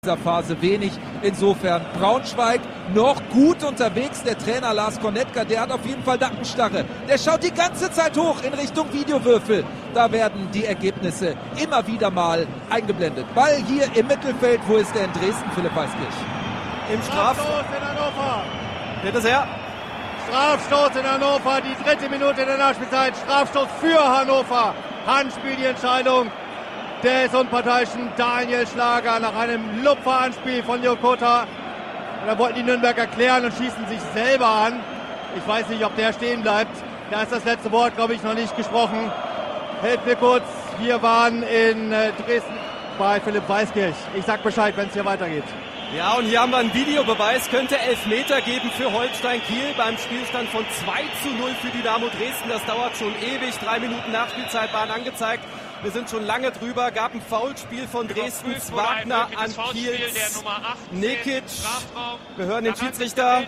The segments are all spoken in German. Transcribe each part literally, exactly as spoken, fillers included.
dieser Phase wenig. Insofern Braunschweig noch gut unterwegs. Der Trainer Lars Konetka, der hat auf jeden Fall Nackenstarre. Der schaut die ganze Zeit hoch in Richtung Videowürfel. Da werden die Ergebnisse immer wieder mal eingeblendet. Ball hier im Mittelfeld. Wo ist der in Dresden, Philipp Weiskirch? Im Strafstoß in Hannover. Geht es her? Strafstoß in Hannover, die dritte Minute der Nachspielzeit. Strafstoß für Hannover. Handspiel die Entscheidung des unparteiischen Daniel Schlager nach einem Lupfer-Anspiel von Jokota. Und da wollten die Nürnberger klären und schießen sich selber an. Ich weiß nicht, ob der stehen bleibt. Da ist das letzte Wort, glaube ich, noch nicht gesprochen. Helft mir kurz. Wir waren in Dresden bei Philipp Weiskirch. Ich sag Bescheid, wenn es hier weitergeht. Ja, und hier haben wir einen Videobeweis. Könnte Elfmeter geben für Holstein Kiel beim Spielstand von zwei zu null für Dynamo Dresden. Das dauert schon ewig. Drei Minuten Nachspielzeit waren angezeigt. Wir sind schon lange drüber. Gab ein Foulspiel von Dresdens Wagner an Kiels Nekic. Wir hören den Schiedsrichter.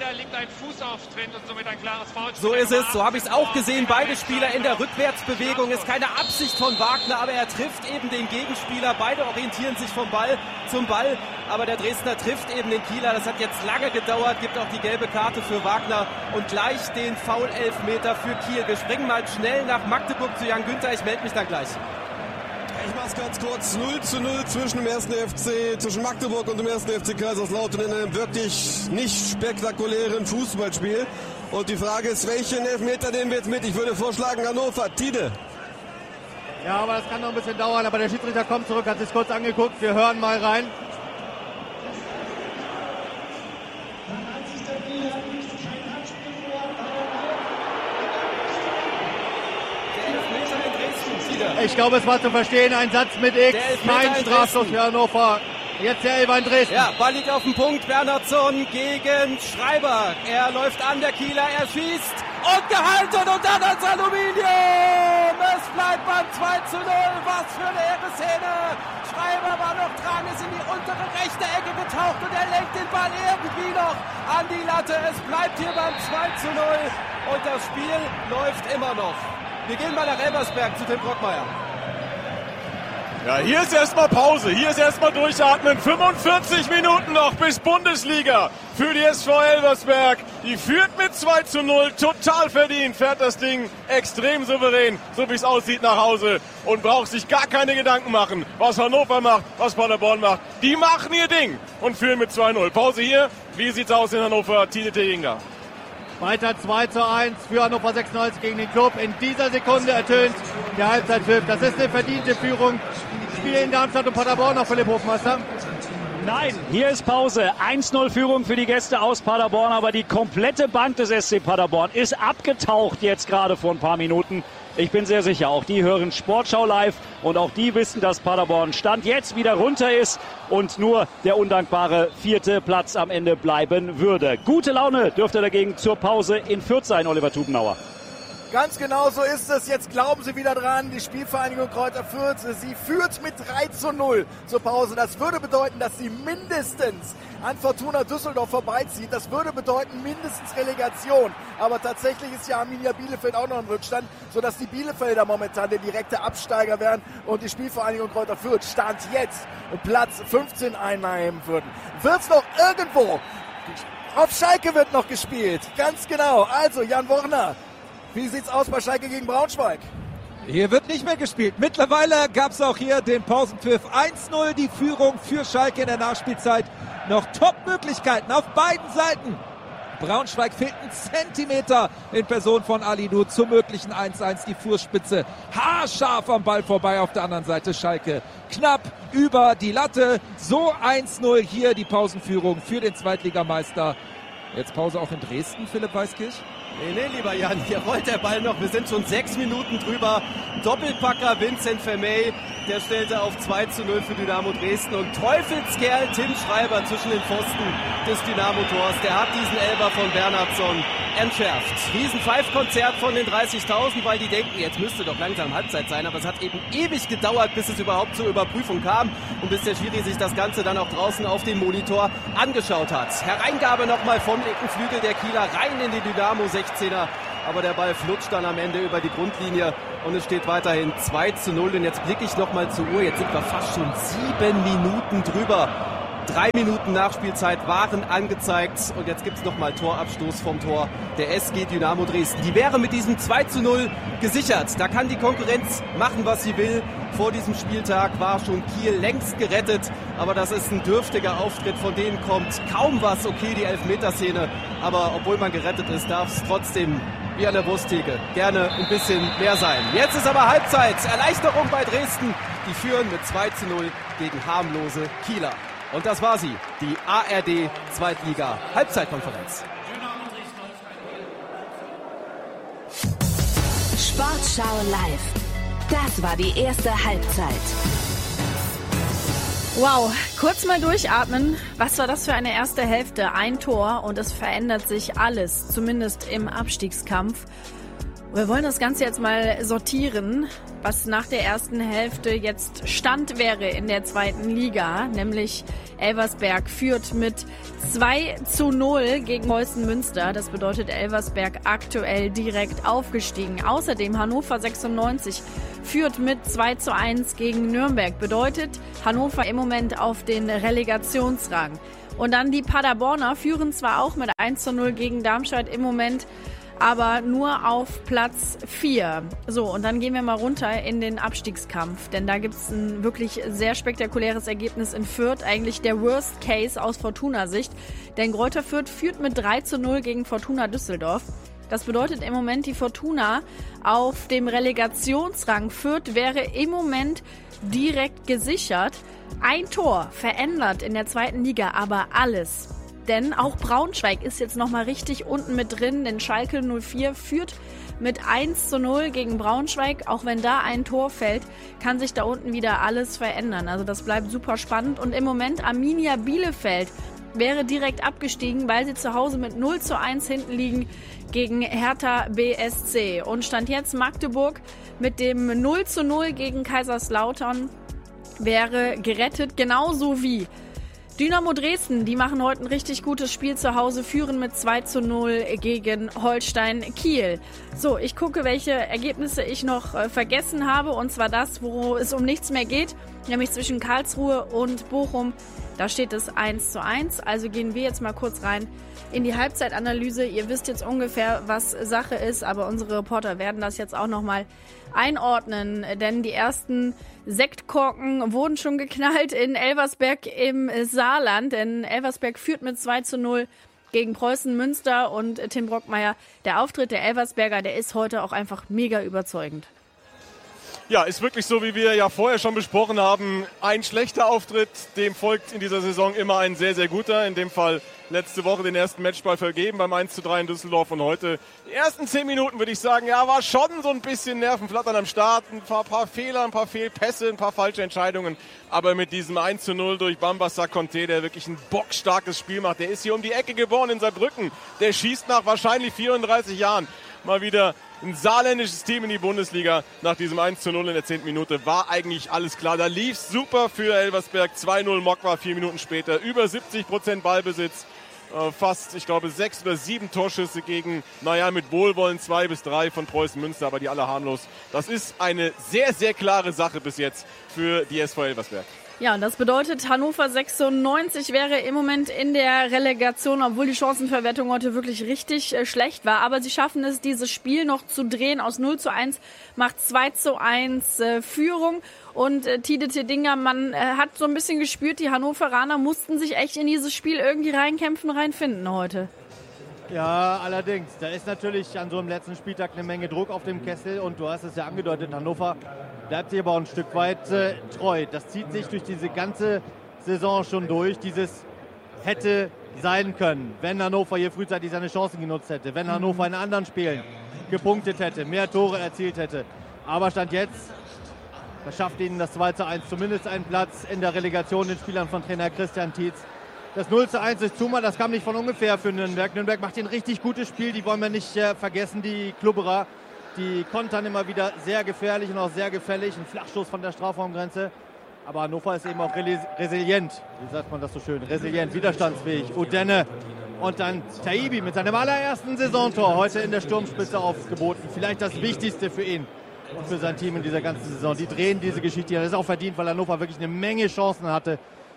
So ist es, so habe ich es auch gesehen. Beide Spieler in der Rückwärtsbewegung. Ist keine Absicht von Wagner, aber er trifft eben den Gegenspieler. Beide orientieren sich vom Ball zum Ball. Aber der Dresdner trifft eben den Kieler. Das hat jetzt lange gedauert. Gibt auch die gelbe Karte für Wagner. Und gleich den Foul-Elfmeter für Kiel. Wir springen mal schnell nach Magdeburg zu Jan Günther. Ich melde mich dann gleich. Ich mach's ganz kurz. null zu null zwischen dem ersten F C, zwischen Magdeburg und dem ersten F C Kaiserslautern in einem wirklich nicht spektakulären Fußballspiel. Und die Frage ist, welchen Elfmeter nehmen wir jetzt mit? Ich würde vorschlagen, Hannover, Tide. Ja, aber das kann noch ein bisschen dauern. Aber der Schiedsrichter kommt zurück, hat sich kurz angeguckt. Wir hören mal rein. Ich glaube, es war zu verstehen, ein Satz mit X, kein Strafstoß für Hannover. Jetzt der Elfer in Dresden. Ja, Ball liegt auf dem Punkt, Bernhardsson gegen Schreiber. Er läuft an, der Kieler, er schießt und gehalten und dann ans Aluminium. Es bleibt beim zwei zu null, was für eine Ehrenszene. Schreiber war noch dran, ist in die untere rechte Ecke getaucht und er lenkt den Ball irgendwie noch an die Latte. Es bleibt hier beim zwei zu null und das Spiel läuft immer noch. Wir gehen mal nach Elversberg zu Tim Brockmeier. Ja, hier ist erstmal Pause, hier ist erstmal durchatmen. fünfundvierzig Minuten noch bis Bundesliga für die S V Elversberg. Die führt mit zwei zu null, total verdient, fährt das Ding extrem souverän, so wie es aussieht, nach Hause. Und braucht sich gar keine Gedanken machen, was Hannover macht, was Paderborn macht. Die machen ihr Ding und führen mit zwei null. Pause hier, wie sieht's aus in Hannover? Tide Teginga. Weiter zwei zu eins für Hannover sechsundneunzig gegen den Club. In dieser Sekunde ertönt der Halbzeitpfiff. Das ist eine verdiente Führung. Spiel in Darmstadt und Paderborn noch, Philipp Hofmeister. Nein, hier ist Pause. eins null Führung für die Gäste aus Paderborn, aber die komplette Bank des S C Paderborn ist abgetaucht jetzt gerade vor ein paar Minuten. Ich bin sehr sicher, auch die hören Sportschau live und auch die wissen, dass Paderborn Stand jetzt wieder runter ist und nur der undankbare vierte Platz am Ende bleiben würde. Gute Laune dürfte dagegen zur Pause in Fürth sein, Oliver Tubenauer. Ganz genau so ist es. Jetzt glauben sie wieder dran. Die Spielvereinigung Kräuter Fürth, sie führt mit drei zu null zur Pause. Das würde bedeuten, dass sie mindestens an Fortuna Düsseldorf vorbeizieht. Das würde bedeuten mindestens Relegation. Aber tatsächlich ist ja Arminia Bielefeld auch noch im Rückstand, sodass die Bielefelder momentan der direkte Absteiger wären und die Spielvereinigung Kräuter Fürth Stand jetzt Platz fünfzehn einnehmen würden. Wird's noch irgendwo? Auf Schalke wird noch gespielt. Ganz genau. Also Jan Worner. Wie sieht's aus bei Schalke gegen Braunschweig? Hier wird nicht mehr gespielt. Mittlerweile gab es auch hier den Pausenpfiff. eins null die Führung für Schalke in der Nachspielzeit. Noch Top-Möglichkeiten auf beiden Seiten. Braunschweig fehlt ein Zentimeter in Person von Alidou zum möglichen eins eins. Die Fußspitze haarscharf am Ball vorbei. Auf der anderen Seite Schalke knapp über die Latte. So eins null hier die Pausenführung für den Zweitligameister. Jetzt Pause auch in Dresden, Philipp Weiskirch. Nee, nee, lieber Jan, hier rollt der Ball noch. Wir sind schon sechs Minuten drüber. Doppelpacker Vincent Vermey, der stellte auf zwei zu null für Dynamo Dresden. Und Teufelskerl Tim Schreiber zwischen den Pfosten des Dynamo-Tors. Der hat diesen Elfer von Bernhardsson entschärft. Riesen-Pfeif-Konzert von den dreißigtausend, weil die denken, jetzt müsste doch langsam Halbzeit sein. Aber es hat eben ewig gedauert, bis es überhaupt zur Überprüfung kam. Und bis der Schiri sich das Ganze dann auch draußen auf dem Monitor angeschaut hat. Hereingabe nochmal vom linken Flügel der Kieler rein in die Dynamo sechzehner. aber der Ball flutscht dann am Ende über die Grundlinie und es steht weiterhin zwei zu null. Und jetzt blicke ich nochmal zur Uhr, jetzt sind wir fast schon sieben Minuten drüber. Drei Minuten Nachspielzeit waren angezeigt und jetzt gibt es nochmal Torabstoß vom Tor der S G Dynamo Dresden. Die wäre mit diesem zwei zu null gesichert. Da kann die Konkurrenz machen, was sie will. Vor diesem Spieltag war schon Kiel längst gerettet, aber das ist ein dürftiger Auftritt, von denen kommt kaum was. Okay, die Elfmeterszene, aber obwohl man gerettet ist, darf es trotzdem wie an der Wursttheke gerne ein bisschen mehr sein. Jetzt ist aber Halbzeit. Erleichterung bei Dresden. Die führen mit zwei zu null gegen harmlose Kieler. Und das war sie, die A R D Zweitliga Halbzeitkonferenz. Sportschau live. Das war die erste Halbzeit. Wow, kurz mal durchatmen. Was war das für eine erste Hälfte? Ein Tor und es verändert sich alles, zumindest im Abstiegskampf. Wir wollen das Ganze jetzt mal sortieren, was nach der ersten Hälfte jetzt Stand wäre in der zweiten Liga, nämlich Elversberg führt mit zwei zu null gegen Preußen Münster. Das bedeutet Elversberg aktuell direkt aufgestiegen. Außerdem Hannover sechsundneunzig führt mit zwei zu eins gegen Nürnberg. Bedeutet Hannover im Moment auf den Relegationsrang. Und dann die Paderborner führen zwar auch mit eins zu null gegen Darmstadt im Moment, aber nur auf Platz vier. So, und dann gehen wir mal runter in den Abstiegskampf, denn da gibt's ein wirklich sehr spektakuläres Ergebnis in Fürth, eigentlich der Worst Case aus Fortuna-Sicht, denn Greuther Fürth führt mit drei zu null gegen Fortuna Düsseldorf. Das bedeutet im Moment die Fortuna auf dem Relegationsrang. Fürth wäre im Moment direkt gesichert. Ein Tor verändert in der zweiten Liga aber alles. Denn auch Braunschweig ist jetzt nochmal richtig unten mit drin, denn Schalke null vier führt mit eins zu null gegen Braunschweig. Auch wenn da ein Tor fällt, kann sich da unten wieder alles verändern. Also das bleibt super spannend. Und im Moment Arminia Bielefeld wäre direkt abgestiegen, weil sie zu Hause mit null zu eins hinten liegen gegen Hertha B S C. Und Stand jetzt Magdeburg mit dem null zu null gegen Kaiserslautern wäre gerettet, genauso wie Dynamo Dresden, die machen heute ein richtig gutes Spiel zu Hause, führen mit zwei zu null gegen Holstein Kiel. So, ich gucke, welche Ergebnisse ich noch äh, vergessen habe, und zwar das, wo es um nichts mehr geht, nämlich zwischen Karlsruhe und Bochum. Da steht es eins zu eins, also gehen wir jetzt mal kurz rein in die Halbzeitanalyse. Ihr wisst jetzt ungefähr, was Sache ist, aber unsere Reporter werden das jetzt auch nochmal einordnen, denn die ersten Sektkorken wurden schon geknallt in Elversberg im Saarland, denn Elversberg führt mit zwei zu null gegen Preußen Münster und Tim Brockmeier, der Auftritt der Elversberger, der ist heute auch einfach mega überzeugend. Ja, ist wirklich so, wie wir ja vorher schon besprochen haben. Ein schlechter Auftritt, dem folgt in dieser Saison immer ein sehr, sehr guter. In dem Fall letzte Woche den ersten Matchball vergeben beim eins zu drei in Düsseldorf. Und heute, die ersten zehn Minuten würde ich sagen, ja, war schon so ein bisschen Nervenflattern am Start. Ein paar, paar Fehler, ein paar Fehlpässe, ein paar falsche Entscheidungen. Aber mit diesem eins zu null durch Bambasa Conte, der wirklich ein bockstarkes Spiel macht. Der ist hier um die Ecke geboren in Saarbrücken. Der schießt nach wahrscheinlich vierunddreißig Jahren mal wieder ein saarländisches Team in die Bundesliga. Nach diesem eins zu null in der zehnten Minute war eigentlich alles klar. Da lief's super für Elversberg. zwei null Mokwa, vier Minuten später. Über siebzig Prozent Ballbesitz. Äh, fast, ich glaube, sechs oder sieben Torschüsse gegen, naja, mit Wohlwollen zwei bis drei von Preußen Münster, aber die alle harmlos. Das ist eine sehr, sehr klare Sache bis jetzt für die S V Elversberg. Ja, und das bedeutet, Hannover sechsundneunzig wäre im Moment in der Relegation, obwohl die Chancenverwertung heute wirklich richtig äh, schlecht war. Aber sie schaffen es, dieses Spiel noch zu drehen. Aus null zu eins macht zwei zu eins äh, Führung. Und äh, Tide Tedinga, man äh, hat so ein bisschen gespürt, die Hannoveraner mussten sich echt in dieses Spiel irgendwie reinkämpfen, reinfinden heute. Ja, allerdings. Da ist natürlich an so einem letzten Spieltag eine Menge Druck auf dem Kessel. Und du hast es ja angedeutet, Hannover bleibt sich aber auch ein Stück weit äh, treu. Das zieht sich durch diese ganze Saison schon durch. Dieses hätte sein können, wenn Hannover hier frühzeitig seine Chancen genutzt hätte. Wenn Hannover in anderen Spielen gepunktet hätte, mehr Tore erzielt hätte. Aber Stand jetzt verschafft ihnen das zwei zu eins zumindest einen Platz in der Relegation den Spielern von Trainer Christian Tietz. Das null zu eins ist Zuma, das kam nicht von ungefähr für Nürnberg. Nürnberg macht ein richtig gutes Spiel, die wollen wir nicht äh, vergessen, die Klubberer. Die kontern immer wieder sehr gefährlich und auch sehr gefällig. Ein Flachstoß von der Strafraumgrenze. Aber Hannover ist eben auch resilient. Wie sagt man das so schön? Resilient, widerstandsfähig. Udenne und dann Taibi mit seinem allerersten Saisontor heute in der Sturmspitze aufgeboten. Vielleicht das Wichtigste für ihn und für sein Team in dieser ganzen Saison. Die drehen diese Geschichte. Das ist auch verdient, weil Hannover wirklich eine Menge Chancen hatte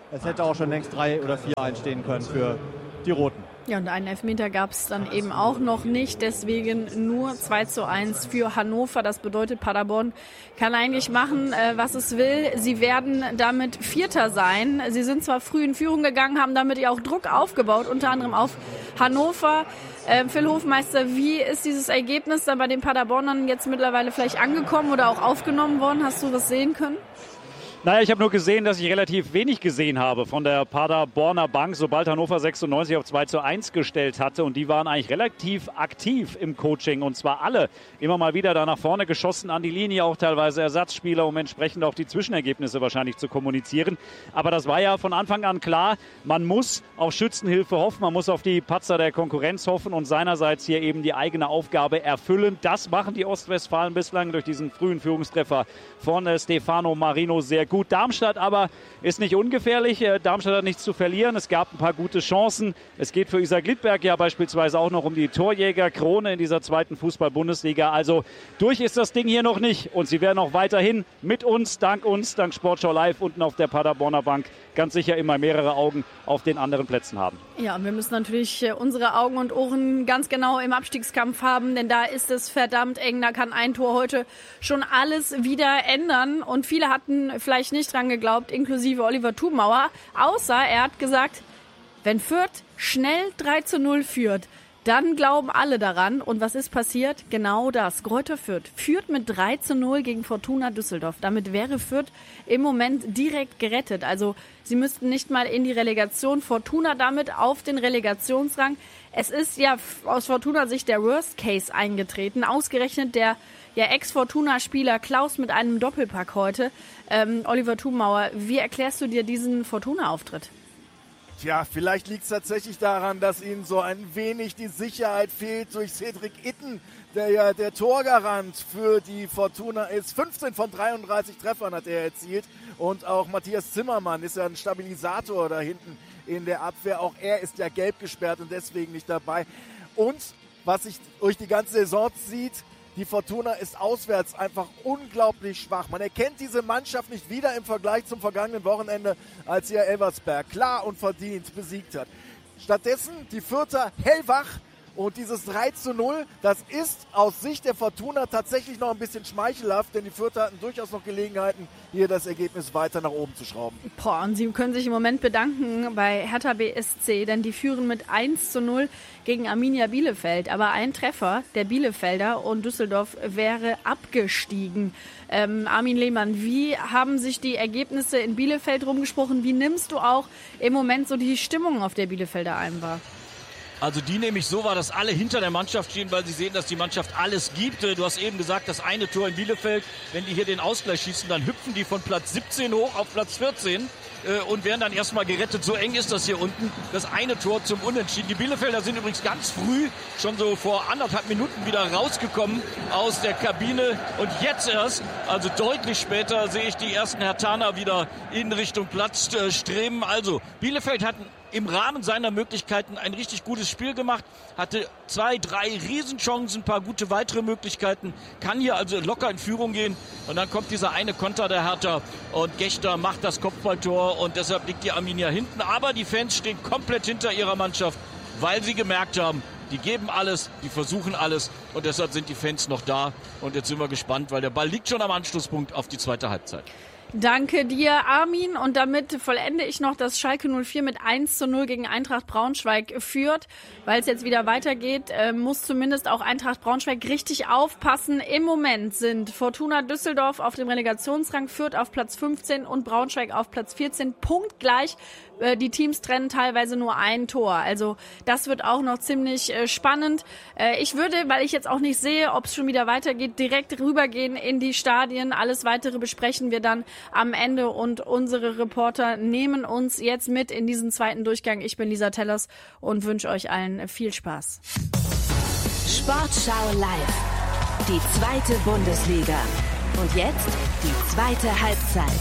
es hätte auch schon längst drei oder vier einstehen können für die Roten. Ja, und einen Elfmeter gab es dann eben auch noch nicht, deswegen nur zwei zu eins für Hannover. Das bedeutet, Paderborn kann eigentlich machen, äh, was es will. Sie werden damit Vierter sein. Sie sind zwar früh in Führung gegangen, haben damit ja auch Druck aufgebaut, unter anderem auf Hannover. Äh, Phil Hofmeister, wie ist dieses Ergebnis dann bei den Paderbornern jetzt mittlerweile vielleicht angekommen oder auch aufgenommen worden? Hast du was sehen können? Naja, ich habe nur gesehen, dass ich relativ wenig gesehen habe von der Paderborner Bank, sobald Hannover sechsundneunzig auf zwei zu eins gestellt hatte. Und die waren eigentlich relativ aktiv im Coaching. Und zwar alle immer mal wieder da nach vorne geschossen an die Linie, auch teilweise Ersatzspieler, um entsprechend auch die Zwischenergebnisse wahrscheinlich zu kommunizieren. Aber das war ja von Anfang an klar, man muss auf Schützenhilfe hoffen, man muss auf die Patzer der Konkurrenz hoffen und seinerseits hier eben die eigene Aufgabe erfüllen. Das machen die Ostwestfalen bislang durch diesen frühen Führungstreffer von Stefano Marino sehr gut. Darmstadt aber ist nicht ungefährlich. Darmstadt hat nichts zu verlieren. Es gab ein paar gute Chancen. Es geht für Isaac Littberg ja beispielsweise auch noch um die Torjägerkrone in dieser zweiten Fußball-Bundesliga. Also durch ist das Ding hier noch nicht. Und sie werden auch weiterhin mit uns, dank uns, dank Sportschau Live unten auf der Paderborner Bank ganz sicher immer mehrere Augen auf den anderen Plätzen haben. Ja, und wir müssen natürlich unsere Augen und Ohren ganz genau im Abstiegskampf haben, denn da ist es verdammt eng. Da kann ein Tor heute schon alles wieder ändern. Und viele hatten vielleicht nicht dran geglaubt, inklusive Oliver Thumauer, außer er hat gesagt, wenn Fürth schnell drei zu null führt, dann glauben alle daran. Und was ist passiert? Genau das. Greuther Fürth führt mit drei zu null gegen Fortuna Düsseldorf. Damit wäre Fürth im Moment direkt gerettet. Also sie müssten nicht mal in die Relegation. Fortuna damit auf den Relegationsrang. Es ist ja aus Fortuna-Sicht der Worst Case eingetreten. Ausgerechnet der ja, Ex-Fortuna-Spieler Klaus mit einem Doppelpack heute. Ähm, Oliver Thumauer, wie erklärst du dir diesen Fortuna-Auftritt? Tja, vielleicht liegt es tatsächlich daran, dass ihnen so ein wenig die Sicherheit fehlt durch Cedric Itten, der ja der Torgarant für die Fortuna ist. fünfzehn von dreiunddreißig Treffern hat er erzielt. Und auch Matthias Zimmermann ist ja ein Stabilisator da hinten in der Abwehr. Auch er ist ja gelb gesperrt und deswegen nicht dabei. Und was sich durch die ganze Saison zieht, die Fortuna ist auswärts einfach unglaublich schwach. Man erkennt diese Mannschaft nicht wieder im Vergleich zum vergangenen Wochenende, als sie ja Elversberg klar und verdient besiegt hat. Stattdessen die Fürther hellwach und dieses drei zu null, das ist aus Sicht der Fortuna tatsächlich noch ein bisschen schmeichelhaft, denn die Fürther hatten durchaus noch Gelegenheiten, hier das Ergebnis weiter nach oben zu schrauben. Boah, und sie können sich im Moment bedanken bei Hertha B S C, denn die führen mit eins zu null gegen Arminia Bielefeld. Aber ein Treffer der Bielefelder und Düsseldorf wäre abgestiegen. Ähm, Armin Lehmann, wie haben sich die Ergebnisse in Bielefeld rumgesprochen? Wie nimmst du auch im Moment so die Stimmung auf der Bielefelder ein wahr? Also die nehme ich so wahr, dass alle hinter der Mannschaft stehen, weil sie sehen, dass die Mannschaft alles gibt. Du hast eben gesagt, das eine Tor in Bielefeld, wenn die hier den Ausgleich schießen, dann hüpfen die von Platz siebzehn hoch auf Platz vierzehn äh, und werden dann erstmal gerettet. So eng ist das hier unten. Das eine Tor zum Unentschieden. Die Bielefelder sind übrigens ganz früh, schon so vor anderthalb Minuten wieder rausgekommen aus der Kabine. Und jetzt erst, also deutlich später, sehe ich die ersten Herthaner wieder in Richtung Platz äh, streben. Also Bielefeld hat im Rahmen seiner Möglichkeiten ein richtig gutes Spiel gemacht, hatte zwei, drei Riesenchancen, ein paar gute weitere Möglichkeiten, kann hier also locker in Führung gehen und dann kommt dieser eine Konter der Hertha und Gechter macht das Kopfballtor und deshalb liegt die Arminia hinten, aber die Fans stehen komplett hinter ihrer Mannschaft, weil sie gemerkt haben, die geben alles, die versuchen alles und deshalb sind die Fans noch da und jetzt sind wir gespannt, weil der Ball liegt schon am Anschlusspunkt auf die zweite Halbzeit. Danke dir, Armin. Und damit vollende ich noch, dass Schalke null vier mit eins zu null gegen Eintracht Braunschweig führt. Weil es jetzt wieder weitergeht, äh, muss zumindest auch Eintracht Braunschweig richtig aufpassen. Im Moment sind Fortuna Düsseldorf auf dem Relegationsrang, Fürth auf Platz fünfzehn und Braunschweig auf Platz vierzehn. Punktgleich. Äh, die Teams trennen teilweise nur ein Tor. Also das wird auch noch ziemlich äh, spannend. Äh, ich würde, weil ich jetzt auch nicht sehe, ob es schon wieder weitergeht, direkt rübergehen in die Stadien. Alles Weitere besprechen wir dann am Ende und unsere Reporter nehmen uns jetzt mit in diesen zweiten Durchgang. Ich bin Lisa Tellers und wünsche euch allen viel Spaß. Sportschau live. Die zweite Bundesliga. Und jetzt die zweite Halbzeit.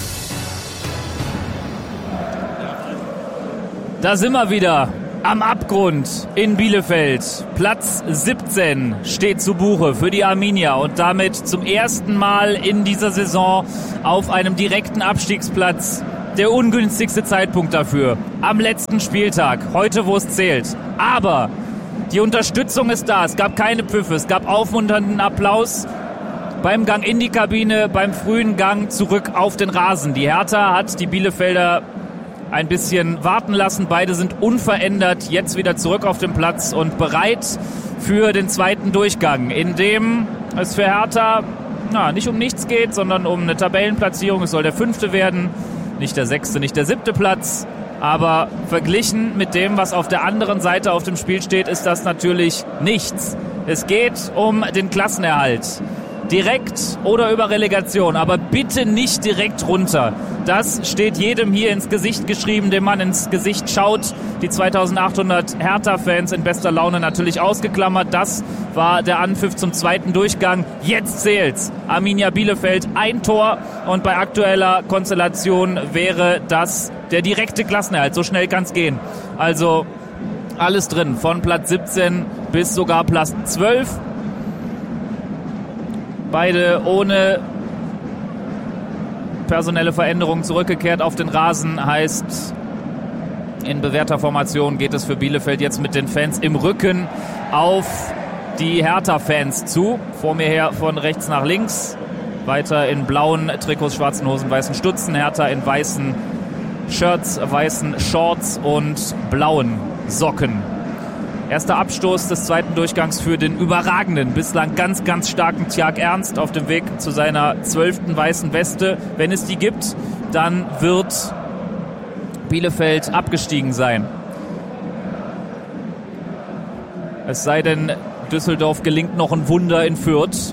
Da sind wir wieder am Abgrund in Bielefeld. Platz siebzehn steht zu Buche für die Arminia und damit zum ersten Mal in dieser Saison auf einem direkten Abstiegsplatz der ungünstigste Zeitpunkt dafür. Am letzten Spieltag, heute wo es zählt. Aber die Unterstützung ist da. Es gab keine Pfiffe, es gab aufmunternden Applaus beim Gang in die Kabine, beim frühen Gang zurück auf den Rasen. Die Hertha hat die Bielefelder ein bisschen warten lassen. Beide sind unverändert jetzt wieder zurück auf den Platz und bereit für den zweiten Durchgang, in dem es für Hertha na, nicht um nichts geht, sondern um eine Tabellenplatzierung. Es soll der fünfte werden, nicht der sechste, nicht der siebte Platz. Aber verglichen mit dem, was auf der anderen Seite auf dem Spiel steht, ist das natürlich nichts. Es geht um den Klassenerhalt. Direkt oder über Relegation, aber bitte nicht direkt runter. Das steht jedem hier ins Gesicht geschrieben, dem man ins Gesicht schaut. Die zweitausendachthundert Hertha-Fans in bester Laune natürlich ausgeklammert. Das war der Anpfiff zum zweiten Durchgang. Jetzt zählt's. Arminia Bielefeld ein Tor und bei aktueller Konstellation wäre das der direkte Klassenerhalt. So schnell kann's gehen. Also alles drin, von Platz siebzehn bis sogar Platz zwölf. Beide ohne personelle Veränderungen zurückgekehrt auf den Rasen. Heißt, in bewährter Formation geht es für Bielefeld jetzt mit den Fans im Rücken auf die Hertha-Fans zu. Vor mir her von rechts nach links. Weiter in blauen Trikots, schwarzen Hosen, weißen Stutzen. Hertha in weißen Shirts, weißen Shorts und blauen Socken. Erster Abstoß des zweiten Durchgangs für den überragenden, bislang ganz, ganz starken Tjag Ernst auf dem Weg zu seiner zwölften weißen Weste. Wenn es die gibt, dann wird Bielefeld abgestiegen sein. Es sei denn, Düsseldorf gelingt noch ein Wunder in Fürth.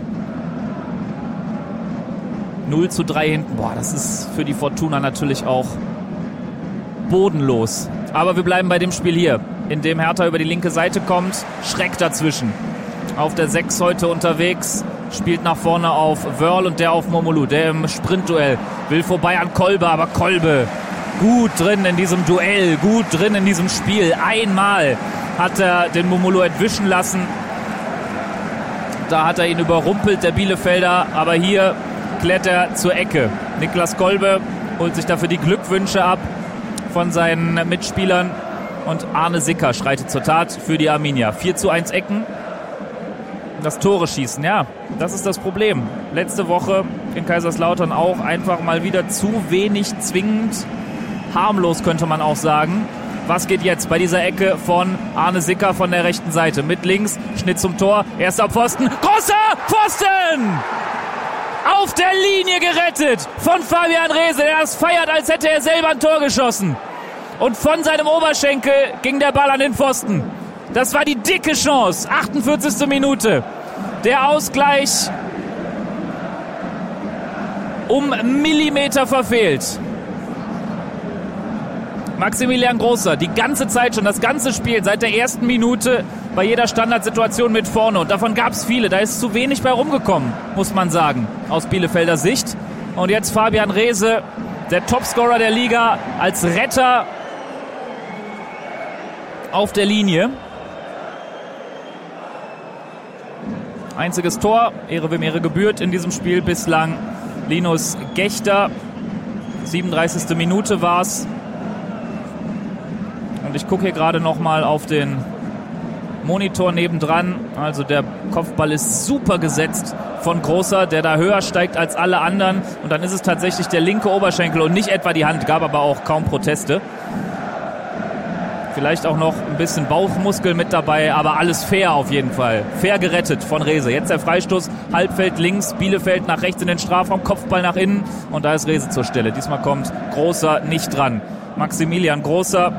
null zu drei hinten. Boah, das ist für die Fortuna natürlich auch bodenlos. Aber wir bleiben bei dem Spiel hier, in dem Hertha über die linke Seite kommt. Schreck dazwischen. Auf der sechs heute unterwegs. Spielt nach vorne auf Wörl und der auf Momolu. Der im Sprintduell will vorbei an Kolbe. Aber Kolbe gut drin in diesem Duell. Gut drin in diesem Spiel. Einmal hat er den Momolu entwischen lassen. Da hat er ihn überrumpelt, der Bielefelder. Aber hier klärt er zur Ecke. Niklas Kolbe holt sich dafür die Glückwünsche ab von seinen Mitspielern. Und Arne Sicker schreitet zur Tat für die Arminia. vier zu eins Ecken. Das Tore schießen, ja, das ist das Problem. Letzte Woche in Kaiserslautern auch einfach mal wieder zu wenig zwingend. Harmlos könnte man auch sagen. Was geht jetzt bei dieser Ecke von Arne Sicker von der rechten Seite? Mit links, Schnitt zum Tor, erster Pfosten, großer Pfosten! Auf der Linie gerettet von Fabian Reese, der das feiert, als hätte er selber ein Tor geschossen. Und von seinem Oberschenkel ging der Ball an den Pfosten. Das war die dicke Chance. achtundvierzigste Minute. Der Ausgleich um Millimeter verfehlt. Maximilian Großer, die ganze Zeit schon, das ganze Spiel, seit der ersten Minute bei jeder Standardsituation mit vorne. Und davon gab es viele. Da ist zu wenig bei rumgekommen, muss man sagen, aus Bielefelder Sicht. Und jetzt Fabian Reese, der Topscorer der Liga, als Retter auf der Linie. Einziges Tor, Ehre wem Ehre gebührt in diesem Spiel bislang. Linus Gächter, siebenunddreißigste Minute war es. Und ich gucke hier gerade nochmal auf den Monitor nebendran. Also der Kopfball ist super gesetzt von Großer, der da höher steigt als alle anderen. Und dann ist es tatsächlich der linke Oberschenkel und nicht etwa die Hand. Gab aber auch kaum Proteste. Vielleicht auch noch ein bisschen Bauchmuskel mit dabei, aber alles fair auf jeden Fall. Fair gerettet von Reese. Jetzt der Freistoß, Halbfeld links, Bielefeld nach rechts in den Strafraum, Kopfball nach innen und da ist Reese zur Stelle. Diesmal kommt Großer nicht dran. Maximilian Großer,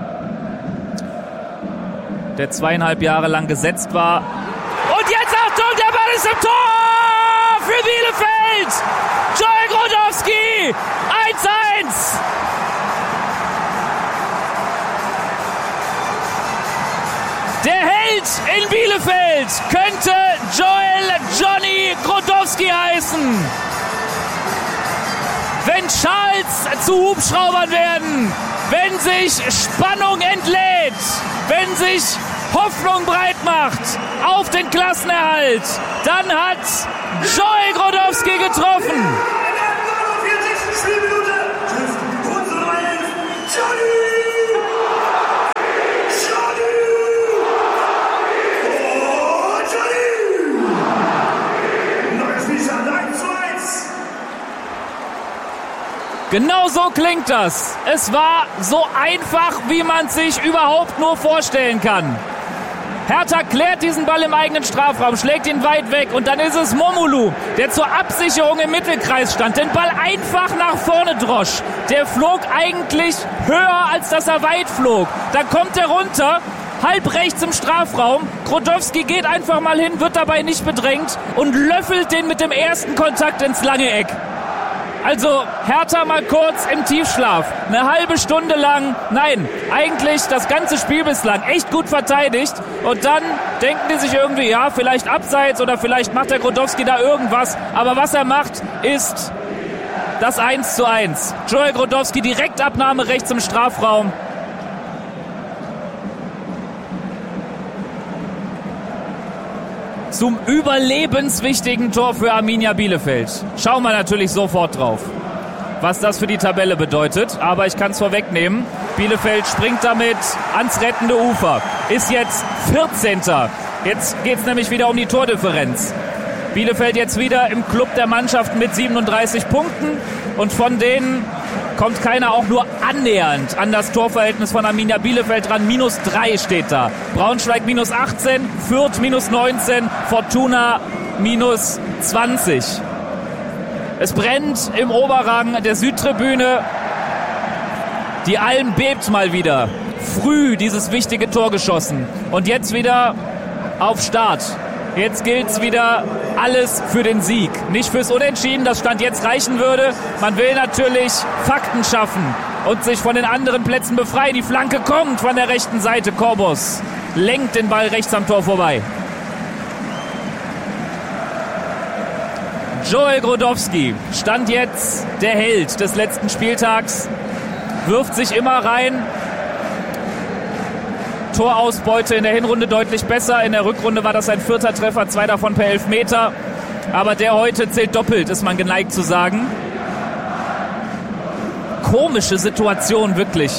der zweieinhalb Jahre lang gesetzt war. Und jetzt Achtung, der Ball ist im Tor für Bielefeld! Joel Grodowski, eins eins! Der Held in Bielefeld könnte Joel Johnny Grodowski heißen. Wenn Schals zu Hubschraubern werden, wenn sich Spannung entlädt, wenn sich Hoffnung breit macht auf den Klassenerhalt, dann hat Joel Grodowski getroffen. In der fünfundvierzigsten Spielminute trifft unsere Genau so klingt das. Es war so einfach, wie man es sich überhaupt nur vorstellen kann. Hertha klärt diesen Ball im eigenen Strafraum, schlägt ihn weit weg und dann ist es Momolu, der zur Absicherung im Mittelkreis stand, den Ball einfach nach vorne drosch. Der flog eigentlich höher, als dass er weit flog. Dann kommt er runter, halb rechts im Strafraum. Grodowski geht einfach mal hin, wird dabei nicht bedrängt und löffelt den mit dem ersten Kontakt ins lange Eck. Also Hertha mal kurz im Tiefschlaf. Eine halbe Stunde lang, nein, eigentlich das ganze Spiel bislang echt gut verteidigt. Und dann denken die sich irgendwie, ja, vielleicht abseits oder vielleicht macht der Grodowski da irgendwas. Aber was er macht, ist das eins zu eins. Joel Grodowski, Direktabnahme rechts im Strafraum. Zum überlebenswichtigen Tor für Arminia Bielefeld. Schauen wir natürlich sofort drauf, was das für die Tabelle bedeutet. Aber ich kann es vorwegnehmen. Bielefeld springt damit ans rettende Ufer. Ist jetzt vierzehnter Jetzt geht es nämlich wieder um die Tordifferenz. Bielefeld jetzt wieder im Club der Mannschaften mit siebenunddreißig Punkten. Und von denen kommt keiner auch nur annähernd an das Torverhältnis von Arminia Bielefeld ran. Minus drei steht da. Braunschweig minus achtzehn, Fürth minus neunzehn, Fortuna minus zwanzig. Es brennt im Oberrang der Südtribüne. Die Alm bebt mal wieder. Früh dieses wichtige Tor geschossen. Und jetzt wieder auf Start. Jetzt gilt's wieder alles für den Sieg. Nicht fürs Unentschieden, das Stand jetzt reichen würde. Man will natürlich Fakten schaffen und sich von den anderen Plätzen befreien. Die Flanke kommt von der rechten Seite. Korbos lenkt den Ball rechts am Tor vorbei. Joel Grodowski, Stand jetzt der Held des letzten Spieltags, wirft sich immer rein. Torausbeute in der Hinrunde deutlich besser. In der Rückrunde war das ein vierter Treffer, zwei davon per Elfmeter. Aber der heute zählt doppelt, ist man geneigt zu sagen. Komische Situation, wirklich.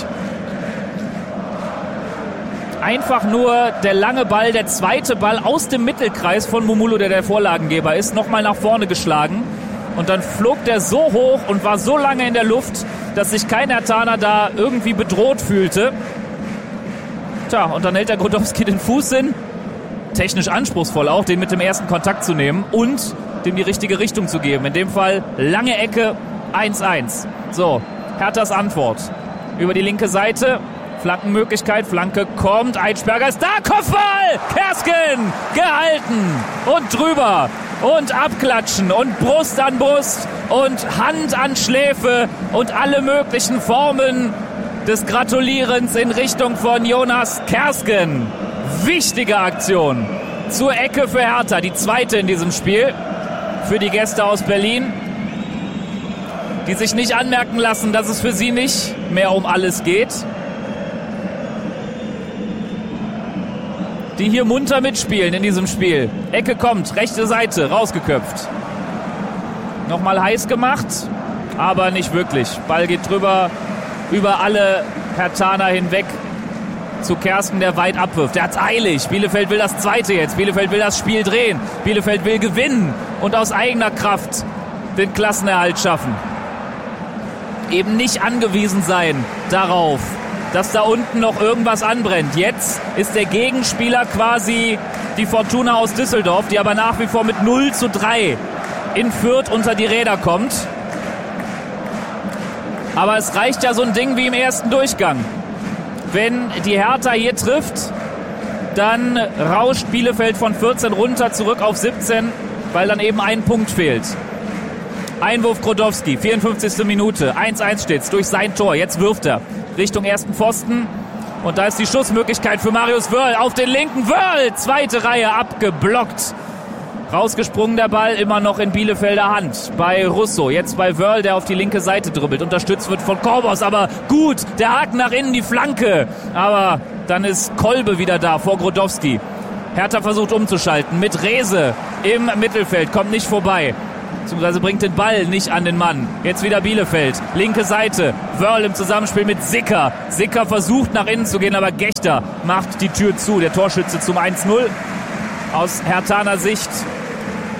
Einfach nur der lange Ball, der zweite Ball aus dem Mittelkreis von Momolu, der der Vorlagengeber ist, nochmal nach vorne geschlagen. Und dann flog der so hoch und war so lange in der Luft, dass sich kein Herthaner da irgendwie bedroht fühlte. Tja, und dann hält der Grodowski den Fuß hin. Technisch anspruchsvoll auch, den mit dem ersten Kontakt zu nehmen und dem die richtige Richtung zu geben. In dem Fall lange Ecke, eins eins. So, Herthas Antwort. Über die linke Seite, Flankenmöglichkeit, Flanke kommt, Eitschberger ist da, Kopfball! Kersken gehalten und drüber und abklatschen und Brust an Brust und Hand an Schläfe und alle möglichen Formen des Gratulierens in Richtung von Jonas Kersken. Wichtige Aktion zur Ecke für Hertha, die zweite in diesem Spiel für die Gäste aus Berlin, die sich nicht anmerken lassen, dass es für sie nicht mehr um alles geht. Die hier munter mitspielen in diesem Spiel. Ecke kommt, rechte Seite, rausgeköpft. Nochmal heiß gemacht, aber nicht wirklich. Ball geht drüber, über alle Herthaner hinweg zu Kersken, der weit abwirft. Der hat's eilig. Bielefeld will das zweite jetzt. Bielefeld will das Spiel drehen. Bielefeld will gewinnen und aus eigener Kraft den Klassenerhalt schaffen. Eben nicht angewiesen sein darauf, dass da unten noch irgendwas anbrennt. Jetzt ist der Gegenspieler quasi die Fortuna aus Düsseldorf, die aber nach wie vor mit null zu drei in Fürth unter die Räder kommt. Aber es reicht ja so ein Ding wie im ersten Durchgang. Wenn die Hertha hier trifft, dann rauscht Bielefeld von vierzehn runter zurück auf siebzehn, weil dann eben ein Punkt fehlt. Einwurf Grodowski, vierundfünfzigste Minute, eins eins steht's durch sein Tor. Jetzt wirft er Richtung ersten Pfosten und da ist die Schussmöglichkeit für Marius Wörl auf den linken. Wörl, zweite Reihe abgeblockt. Rausgesprungen der Ball, immer noch in Bielefelder Hand bei Russo. Jetzt bei Wörl, der auf die linke Seite dribbelt. Unterstützt wird von Korbos, aber gut, der Haken nach innen, die Flanke. Aber dann ist Kolbe wieder da vor Grodowski. Hertha versucht umzuschalten mit Rehse im Mittelfeld, kommt nicht vorbei. Beziehungsweise bringt den Ball nicht an den Mann. Jetzt wieder Bielefeld, linke Seite. Wörl im Zusammenspiel mit Sicker. Sicker versucht nach innen zu gehen, aber Gechter macht die Tür zu. Der Torschütze zum eins null. Aus Herthaner Sicht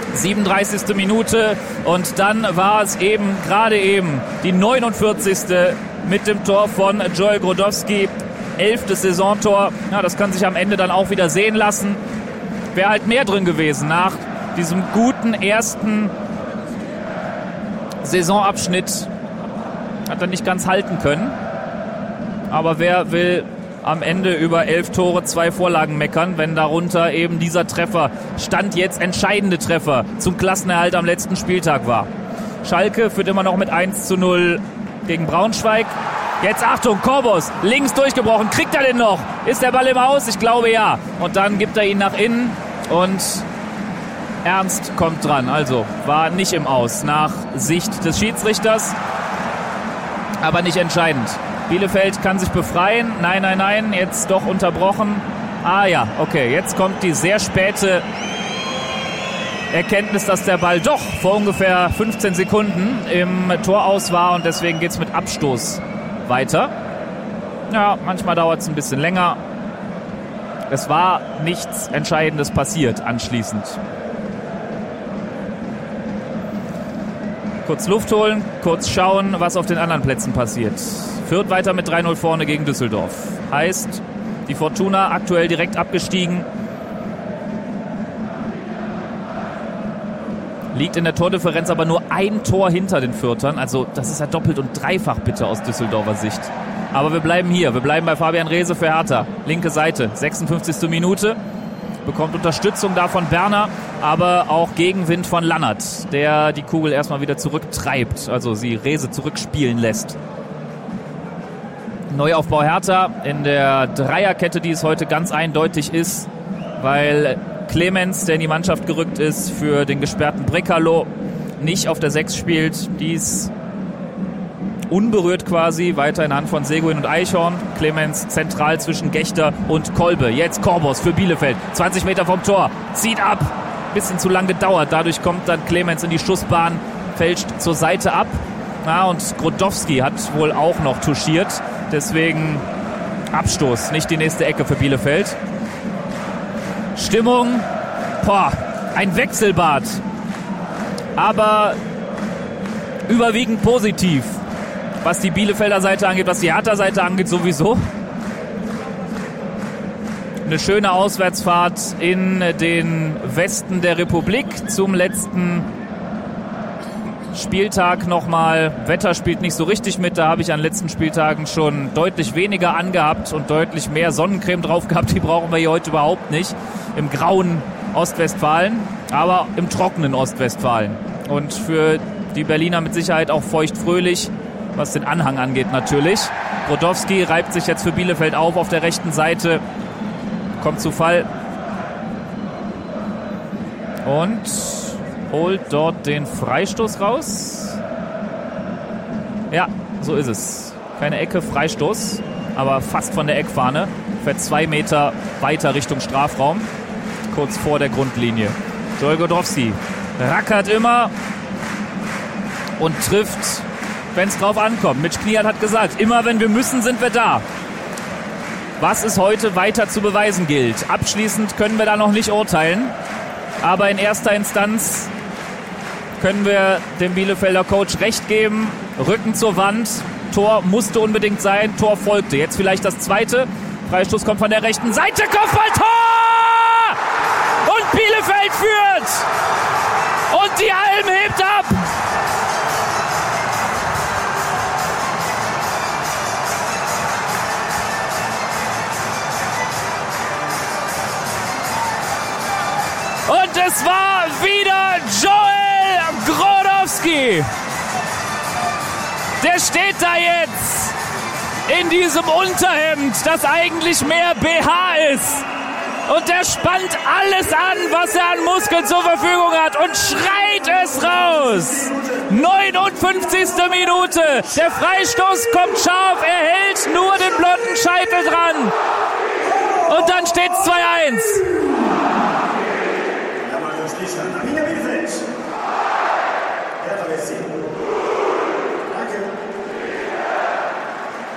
siebenunddreißigste Minute und dann war es eben gerade eben die neunundvierzigste mit dem Tor von Joel Grodowski. Elftes Saisontor. Ja, das kann sich am Ende dann auch wieder sehen lassen. Wäre halt mehr drin gewesen nach diesem guten ersten Saisonabschnitt. Hat er nicht ganz halten können. Aber wer will am Ende über elf Tore, zwei Vorlagen meckern, wenn darunter eben dieser Treffer, Stand jetzt entscheidende Treffer zum Klassenerhalt am letzten Spieltag war. Schalke führt immer noch mit eins zu null gegen Braunschweig. Jetzt Achtung, Korbos, links durchgebrochen, kriegt er den noch? Ist der Ball im Aus? Ich glaube ja. Und dann gibt er ihn nach innen und Ernst kommt dran. Also war nicht im Aus nach Sicht des Schiedsrichters, aber nicht entscheidend. Bielefeld kann sich befreien. Nein, nein, nein, jetzt doch unterbrochen. Ah ja, okay, jetzt kommt die sehr späte Erkenntnis, dass der Ball doch vor ungefähr fünfzehn Sekunden im Tor aus war und deswegen geht es mit Abstoß weiter. Ja, manchmal dauert es ein bisschen länger. Es war nichts Entscheidendes passiert anschließend. Kurz Luft holen, kurz schauen, was auf den anderen Plätzen passiert. Fürth weiter mit drei null vorne gegen Düsseldorf. Heißt, die Fortuna aktuell direkt abgestiegen. Liegt in der Tordifferenz aber nur ein Tor hinter den Fürthern. Also das ist ja doppelt und dreifach bitte aus Düsseldorfer Sicht. Aber wir bleiben hier. Wir bleiben bei Fabian Reese für Hertha. Linke Seite, sechsundfünfzigste Minute. Bekommt Unterstützung da von Berner, aber auch Gegenwind von Lannert, der die Kugel erstmal wieder zurücktreibt. Also sie Reese zurückspielen lässt. Neuaufbau Hertha in der Dreierkette, die es heute ganz eindeutig ist, weil Clemens, der in die Mannschaft gerückt ist, für den gesperrten Brekalo nicht auf der sechs spielt. Dies unberührt quasi, weiter in Hand von Seguin und Eichhorn. Clemens zentral zwischen Gechter und Kolbe. Jetzt Korbos für Bielefeld. zwanzig Meter vom Tor. Zieht ab. Bisschen zu lang gedauert. Dadurch kommt dann Clemens in die Schussbahn. Fälscht zur Seite ab. Ja, und Grodowski hat wohl auch noch touchiert. Deswegen Abstoß. Nicht die nächste Ecke für Bielefeld. Stimmung. Boah, ein Wechselbad. Aber überwiegend positiv. Was die Bielefelder Seite angeht, was die Hertha Seite angeht sowieso. Eine schöne Auswärtsfahrt in den Westen der Republik zum letzten Spieltag nochmal. Wetter spielt nicht so richtig mit, da habe ich an den letzten Spieltagen schon deutlich weniger angehabt und deutlich mehr Sonnencreme drauf gehabt. Die brauchen wir hier heute überhaupt nicht. Im grauen Ostwestfalen, aber im trockenen Ostwestfalen. Und für die Berliner mit Sicherheit auch feuchtfröhlich, was den Anhang angeht natürlich. Grodowski reibt sich jetzt für Bielefeld auf auf der rechten Seite. Kommt zu Fall. Und holt dort den Freistoß raus. Ja, so ist es. Keine Ecke, Freistoß. Aber fast von der Eckfahne. Fährt zwei Meter weiter Richtung Strafraum. Kurz vor der Grundlinie. Joel Grodowski rackert immer und trifft, wenn es drauf ankommt. Mitch Kniat hat gesagt, immer wenn wir müssen, sind wir da. Was es heute weiter zu beweisen gilt. Abschließend können wir da noch nicht urteilen. Aber in erster Instanz können wir dem Bielefelder Coach recht geben. Rücken zur Wand. Tor musste unbedingt sein. Tor folgte. Jetzt vielleicht das zweite. Freistoß kommt von der rechten Seite. Kopfballtor! Und Bielefeld führt! Und die Alm hebt ab! Und es war wieder Joel Grodowski. Der steht da jetzt in diesem Unterhemd, das eigentlich mehr B H ist. Und der spannt alles an, was er an Muskeln zur Verfügung hat und schreit es raus. neunundfünfzigste Minute. Der Freistoß kommt scharf, er hält nur den blonden Scheitel dran. Und dann steht es zwei eins.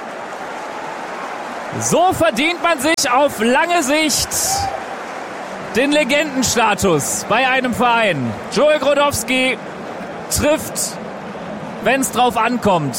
So verdient man sich auf lange Sicht den Legendenstatus bei einem Verein. Joel Grodowski trifft, wenn es drauf ankommt.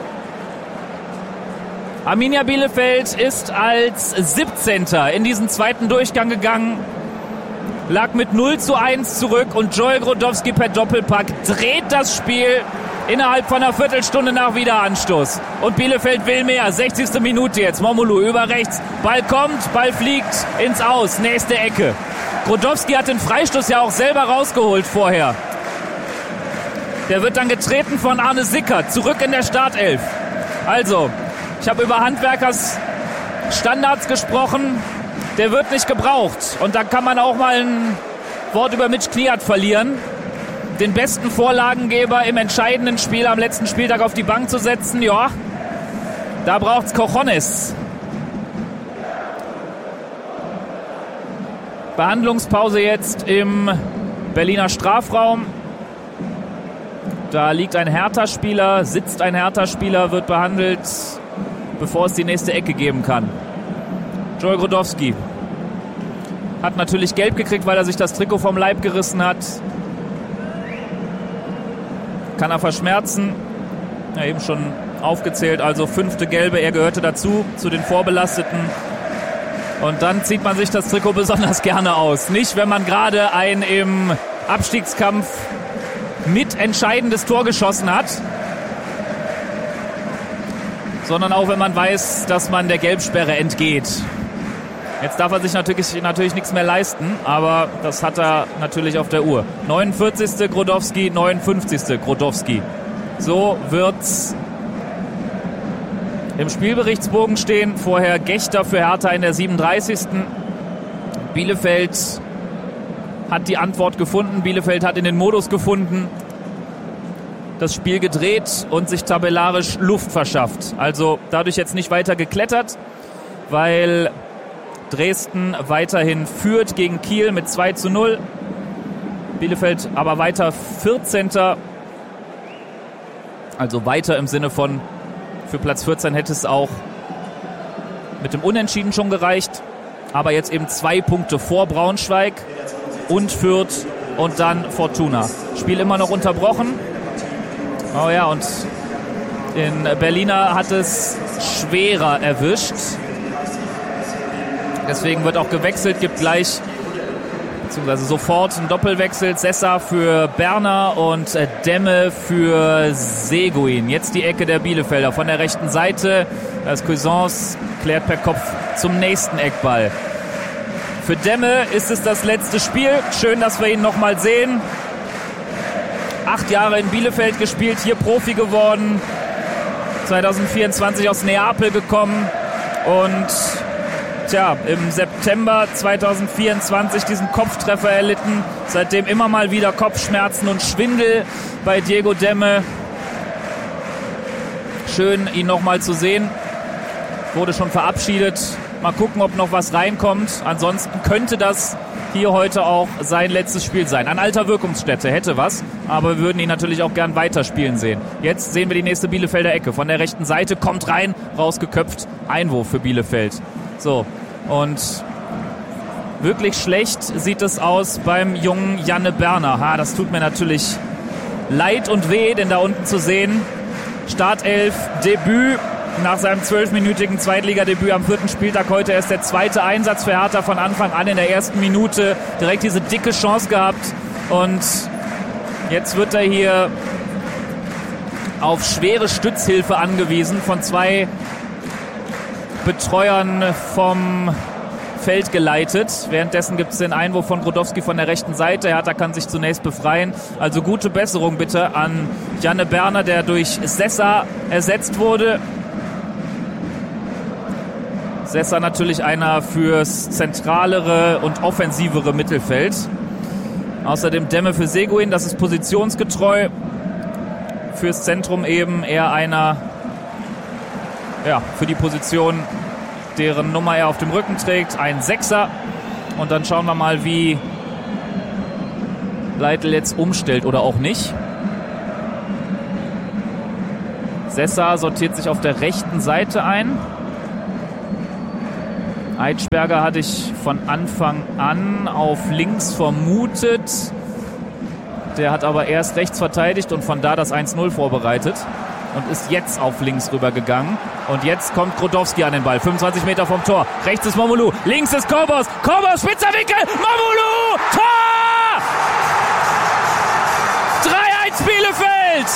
Arminia Bielefeld ist als siebzehnter in diesen zweiten Durchgang gegangen, lag mit null zu eins zurück und Joel Grodowski per Doppelpack dreht das Spiel innerhalb von einer Viertelstunde nach Wiederanstoß. Und Bielefeld will mehr. sechzigste Minute jetzt. Momolu über rechts. Ball kommt, Ball fliegt ins Aus. Nächste Ecke. Grodowski hat den Freistoß ja auch selber rausgeholt vorher. Der wird dann getreten von Arne Sickert. Zurück in der Startelf. Also, ich habe über Handwerkers Standards gesprochen. Der wird nicht gebraucht. Und da kann man auch mal ein Wort über Mitch Kniat verlieren. Den besten Vorlagengeber im entscheidenden Spiel am letzten Spieltag auf die Bank zu setzen, ja, da braucht's Cojones. Behandlungspause jetzt im Berliner Strafraum. Da liegt ein Hertha-Spieler, sitzt ein Hertha-Spieler, wird behandelt, bevor es die nächste Ecke geben kann. Joel Grodowski hat natürlich gelb gekriegt, weil er sich das Trikot vom Leib gerissen hat. Kann er verschmerzen. Ja, eben schon aufgezählt, also fünfte Gelbe, er gehörte dazu, zu den Vorbelasteten. Und dann zieht man sich das Trikot besonders gerne aus. Nicht, wenn man gerade ein im Abstiegskampf mitentscheidendes Tor geschossen hat, sondern auch, wenn man weiß, dass man der Gelbsperre entgeht. Jetzt darf er sich natürlich, natürlich nichts mehr leisten, aber das hat er natürlich auf der Uhr. neunundvierzigste Grodowski, neunundfünfzigste Grodowski. So wird's im Spielberichtsbogen stehen. Vorher Gechter für Hertha in der siebenunddreißigsten Bielefeld hat die Antwort gefunden. Bielefeld hat in den Modus gefunden, das Spiel gedreht und sich tabellarisch Luft verschafft. Also dadurch jetzt nicht weiter geklettert, weil Dresden weiterhin führt gegen Kiel mit zwei zu null. Bielefeld aber weiter vierzehnter Also weiter im Sinne von, für Platz vierzehn hätte es auch mit dem Unentschieden schon gereicht. Aber jetzt eben zwei Punkte vor Braunschweig und Fürth und dann Fortuna. Spiel immer noch unterbrochen. Oh ja, und in Berliner hat es schwerer erwischt. Deswegen wird auch gewechselt, gibt gleich, beziehungsweise sofort einen Doppelwechsel. Sessa für Berner und Demme für Seguin. Jetzt die Ecke der Bielefelder von der rechten Seite. Das Cuisance klärt per Kopf zum nächsten Eckball. Für Demme ist es das letzte Spiel. Schön, dass wir ihn nochmal sehen. Acht Jahre in Bielefeld gespielt, hier Profi geworden. zwanzig vierundzwanzig aus Neapel gekommen und tja, im September zwanzig vierundzwanzig diesen Kopftreffer erlitten. Seitdem immer mal wieder Kopfschmerzen und Schwindel bei Diego Demme. Schön, ihn nochmal zu sehen. Wurde schon verabschiedet. Mal gucken, ob noch was reinkommt. Ansonsten könnte das hier heute auch sein letztes Spiel sein. An alter Wirkungsstätte hätte was, aber wir würden ihn natürlich auch gern weiterspielen sehen. Jetzt sehen wir die nächste Bielefelder Ecke. Von der rechten Seite kommt rein, rausgeköpft. Einwurf für Bielefeld. So, und wirklich schlecht sieht es aus beim jungen Janne Berner. Ha, das tut mir natürlich leid und weh, denn da unten zu sehen, Startelf, Debüt nach seinem zwölfminütigen Zweitligadebüt am vierten Spieltag. Heute erst der zweite Einsatz für Hertha von Anfang an in der ersten Minute. Direkt diese dicke Chance gehabt und jetzt wird er hier auf schwere Stützhilfe angewiesen von zwei Betreuern vom Feld geleitet. Währenddessen gibt es den Einwurf von Grodowski von der rechten Seite. Hertha kann sich zunächst befreien. Also gute Besserung bitte an Janne Berner, der durch Sessa ersetzt wurde. Sessa natürlich einer fürs zentralere und offensivere Mittelfeld. Außerdem Demme für Seguin, das ist positionsgetreu. Fürs Zentrum eben eher einer, ja, für die Position, deren Nummer er auf dem Rücken trägt, ein Sechser. Und dann schauen wir mal, wie Leitl jetzt umstellt oder auch nicht. Sessa sortiert sich auf der rechten Seite ein. Eitschberger hatte ich von Anfang an auf links vermutet. Der hat aber erst rechts verteidigt und von da das eins null vorbereitet und ist jetzt auf links rübergegangen. Und jetzt kommt Grodowski an den Ball. fünfundzwanzig Meter vom Tor. Rechts ist Momolu. Links ist Korbos. Korbos, spitzer Winkel. Momolu. Tor! drei eins Bielefeld.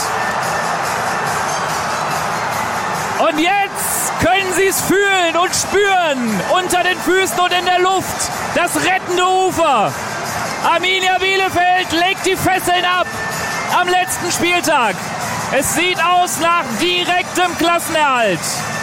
Und jetzt können sie es fühlen und spüren. Unter den Füßen und in der Luft. Das rettende Ufer. Arminia Bielefeld legt die Fesseln ab am letzten Spieltag. Es sieht aus nach direktem Klassenerhalt.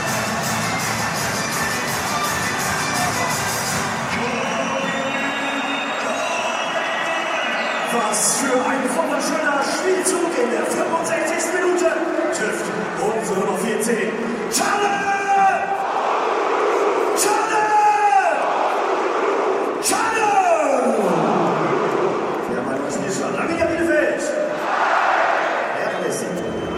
Was für ein wunderschöner Spielzug in der fünfundsechzigsten Minute trifft unsere Nummer vierzehn. Schade! Schade! Schade! Der Mann ist nicht von Arminia Bielefeld. Er ist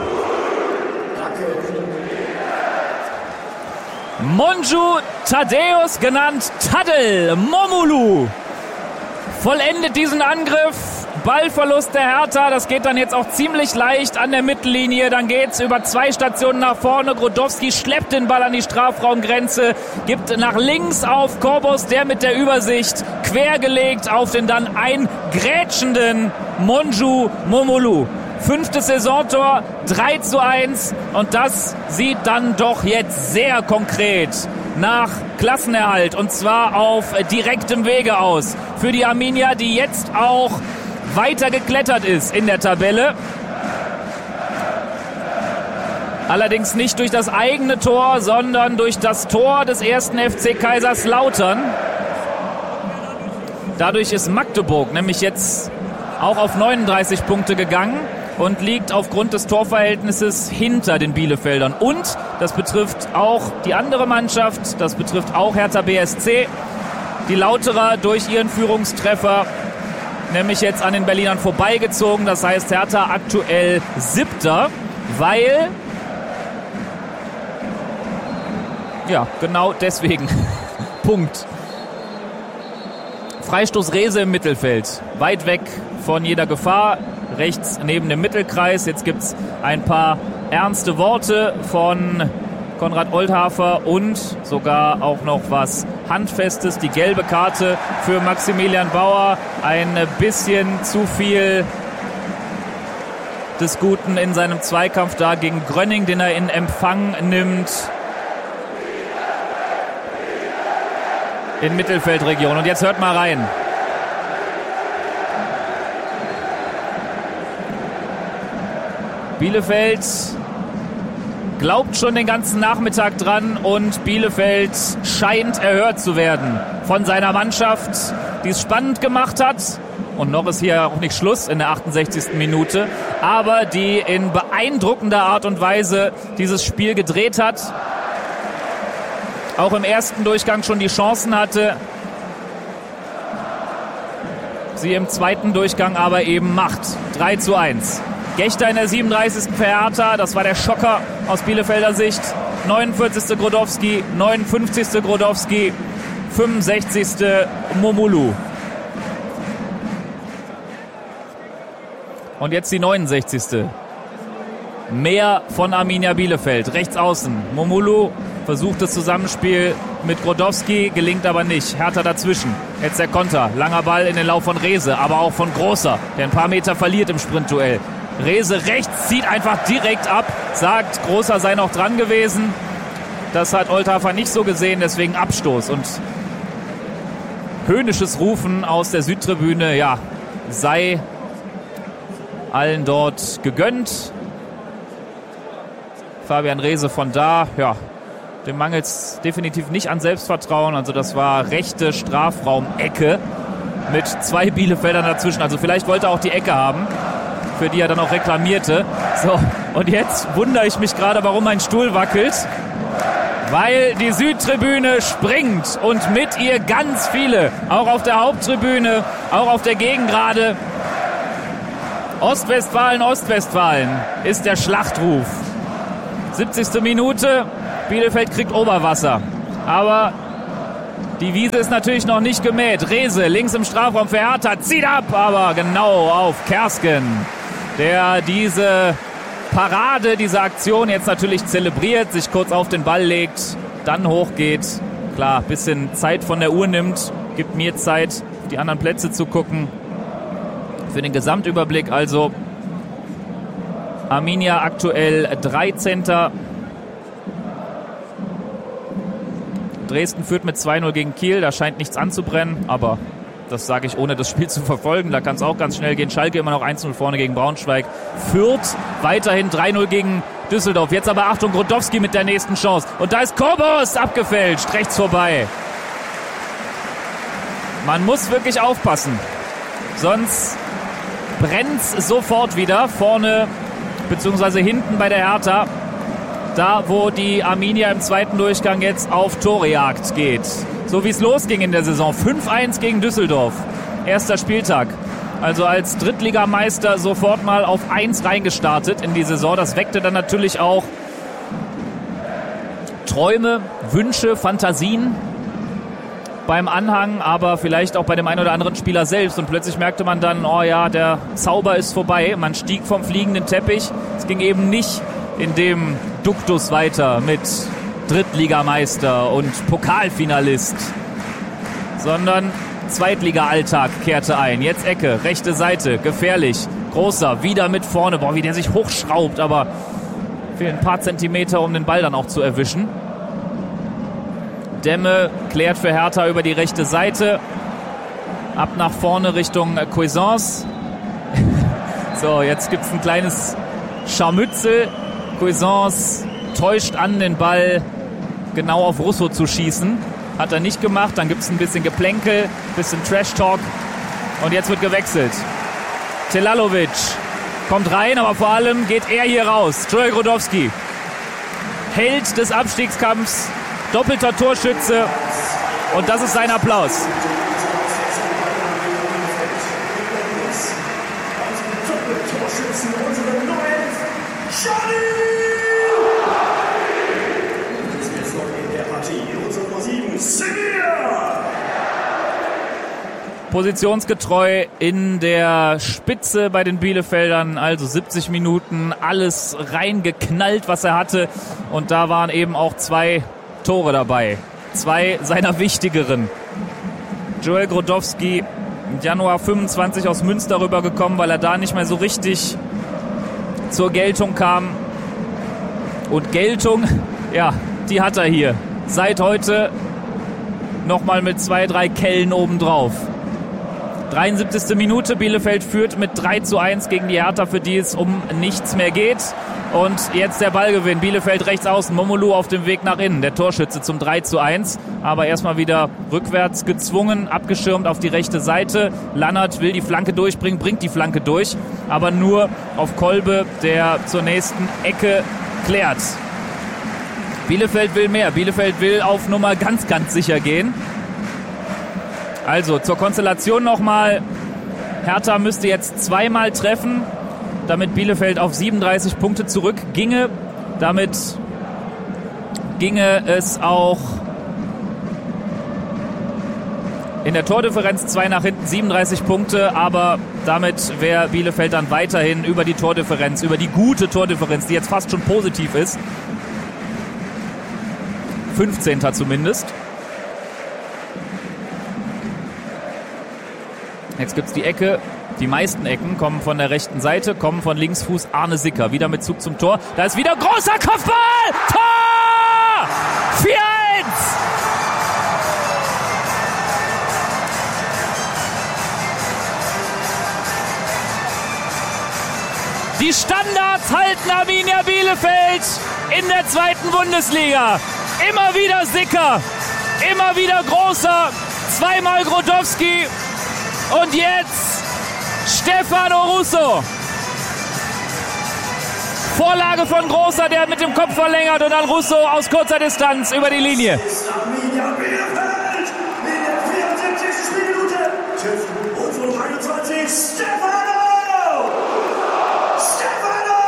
Monju Thaddeus, genannt Tadel Momolu, vollendet diesen Angriff. Ballverlust der Hertha, das geht dann jetzt auch ziemlich leicht an der Mittellinie. Dann geht's über zwei Stationen nach vorne. Grodowski schleppt den Ball an die Strafraumgrenze, gibt nach links auf Korbos, der mit der Übersicht quergelegt auf den dann eingrätschenden Monju Momolu. Fünftes Saisontor, drei zu eins, und das sieht dann doch jetzt sehr konkret nach Klassenerhalt und zwar auf direktem Wege aus für die Arminia, die jetzt auch weiter geklettert ist in der Tabelle. Allerdings nicht durch das eigene Tor, sondern durch das Tor des ersten F C Kaiserslautern. Dadurch ist Magdeburg nämlich jetzt auch auf neununddreißig Punkte gegangen und liegt aufgrund des Torverhältnisses hinter den Bielefeldern. Und das betrifft auch die andere Mannschaft, das betrifft auch Hertha B S C. Die Lauterer durch ihren Führungstreffer nämlich jetzt an den Berlinern vorbeigezogen. Das heißt, Hertha aktuell Siebter, weil... Ja, genau deswegen. Punkt. Freistoß Rehse im Mittelfeld. Weit weg von jeder Gefahr. Rechts neben dem Mittelkreis. Jetzt gibt es ein paar ernste Worte von Konrad Oldhafer und sogar auch noch was Handfestes. Die gelbe Karte für Maximilian Bauer. Ein bisschen zu viel des Guten in seinem Zweikampf da gegen Grönning, den er in Empfang nimmt. In Mittelfeldregion. Und jetzt hört mal rein. Bielefeld glaubt schon den ganzen Nachmittag dran und Bielefeld scheint erhört zu werden von seiner Mannschaft, die es spannend gemacht hat. Und noch ist hier auch nicht Schluss in der achtundsechzigsten Minute, aber die in beeindruckender Art und Weise dieses Spiel gedreht hat. Auch im ersten Durchgang schon die Chancen hatte. Sie im zweiten Durchgang aber eben macht. drei zu eins. Gechter in der siebenunddreißigsten für Hertha. Das war der Schocker aus Bielefelder Sicht. neunundvierzigste Grodowski, neunundfünfzigste Grodowski, fünfundsechzigste Momolu. Und jetzt die neunundsechzigste Mehr von Arminia Bielefeld. Rechts außen. Momolu versucht das Zusammenspiel mit Grodowski, gelingt aber nicht. Hertha dazwischen. Jetzt der Konter. Langer Ball in den Lauf von Rehse, aber auch von Großer, der ein paar Meter verliert im Sprintduell. Rehse rechts zieht einfach direkt ab, sagt, Großer sei noch dran gewesen. Das hat Oldhafer nicht so gesehen, deswegen Abstoß. Und höhnisches Rufen aus der Südtribüne, ja, sei allen dort gegönnt. Fabian Rehse von da, ja, dem mangelt es definitiv nicht an Selbstvertrauen. Also das war rechte Strafraumecke mit zwei Bielefeldern dazwischen. Also vielleicht wollte er auch die Ecke haben, für die er dann auch reklamierte. So, und jetzt wundere ich mich gerade, warum mein Stuhl wackelt. Weil die Südtribüne springt und mit ihr ganz viele. Auch auf der Haupttribüne, auch auf der Gegengrade. Ostwestfalen, Ostwestfalen ist der Schlachtruf. siebzigste Minute, Bielefeld kriegt Oberwasser. Aber Die Wiese ist natürlich noch nicht gemäht. Rehse links im Strafraum für Hertha, zieht ab, aber genau auf Kersken, der diese Parade, diese Aktion jetzt natürlich zelebriert, sich kurz auf den Ball legt, dann hochgeht. Klar, bisschen Zeit von der Uhr nimmt, gibt mir Zeit, auf die anderen Plätze zu gucken. Für den Gesamtüberblick also Arminia aktuell dreizehnter Dresden führt mit zwei null gegen Kiel, da scheint nichts anzubrennen, aber das sage ich, ohne das Spiel zu verfolgen. Da kann es auch ganz schnell gehen. Schalke immer noch eins null vorne gegen Braunschweig. Fürth weiterhin drei null gegen Düsseldorf. Jetzt aber Achtung, Grodowski mit der nächsten Chance. Und da ist Kobos abgefälscht, rechts vorbei. Man muss wirklich aufpassen. Sonst brennt es sofort wieder vorne beziehungsweise hinten bei der Hertha. Da, wo die Arminia im zweiten Durchgang jetzt auf Torejagd geht. So wie es losging in der Saison. fünf eins gegen Düsseldorf. Erster Spieltag. Also als Drittligameister sofort mal auf eins reingestartet in die Saison. Das weckte dann natürlich auch Träume, Wünsche, Fantasien beim Anhang, aber vielleicht auch bei dem einen oder anderen Spieler selbst. Und plötzlich merkte man dann, oh ja, der Zauber ist vorbei. Man stieg vom fliegenden Teppich. Es ging eben nicht in dem Duktus weiter mit Drittligameister und Pokalfinalist, sondern Zweitliga-Alltag kehrte ein. Jetzt Ecke, rechte Seite, gefährlich. Großer, wieder mit vorne. Boah, wie der sich hochschraubt, aber fehlen ein paar Zentimeter, um den Ball dann auch zu erwischen. Demme klärt für Hertha über die rechte Seite. Ab nach vorne Richtung Cuisance. So, jetzt gibt es ein kleines Scharmützel. Cuisance täuscht an, den Ball genau auf Russo zu schießen. Hat er nicht gemacht. Dann gibt es ein bisschen Geplänkel, ein bisschen Trash-Talk. Und jetzt wird gewechselt. Telalovic kommt rein, aber vor allem geht er hier raus. Joel Grodowski, Held des Abstiegskampfs, doppelter Torschütze. Und das ist sein Applaus. Positionsgetreu in der Spitze bei den Bielefeldern, also siebzig Minuten, alles reingeknallt, was er hatte. Und da waren eben auch zwei Tore dabei, zwei seiner wichtigeren. Joel Grodowski, Januar fünfundzwanzig aus Münster rübergekommen, weil er da nicht mehr so richtig zur Geltung kam. Und Geltung, ja, die hat er hier. Seit heute nochmal mit zwei, drei Kellen obendrauf. dreiundsiebzigste Minute, Bielefeld führt mit drei zu eins gegen die Hertha, für die es um nichts mehr geht. Und jetzt der Ballgewinn, Bielefeld rechts außen, Momolu auf dem Weg nach innen, der Torschütze zum drei zu eins, aber erstmal wieder rückwärts gezwungen, abgeschirmt auf die rechte Seite. Lannert will die Flanke durchbringen, bringt die Flanke durch, aber nur auf Kolbe, der zur nächsten Ecke klärt. Bielefeld will mehr, Bielefeld will auf Nummer ganz, ganz sicher gehen. Also zur Konstellation nochmal. Hertha müsste jetzt zweimal treffen, damit Bielefeld auf siebenunddreißig Punkte zurück ginge. Damit ginge es auch in der Tordifferenz zwei nach hinten, siebenunddreißig Punkte. Aber damit wäre Bielefeld dann weiterhin über die Tordifferenz, über die gute Tordifferenz, die jetzt fast schon positiv ist. fünfzehnter zumindest. Jetzt gibt es die Ecke. Die meisten Ecken kommen von der rechten Seite, kommen von Linksfuß Arne Sicker. Wieder mit Zug zum Tor. Da ist wieder großer Kopfball! Tor! vier eins! Die Standards halten Arminia Bielefeld in der zweiten Bundesliga. Immer wieder Sicker, immer wieder Großer, zweimal Grodowski. Und jetzt Stefano Russo. Vorlage von Großer, der mit dem Kopf verlängert und dann Russo aus kurzer Distanz über die Linie. Arminia Bielefeld in der vierundsiebzigsten Spielminute trifft unsere einundzwanzig Stefano! Stefano!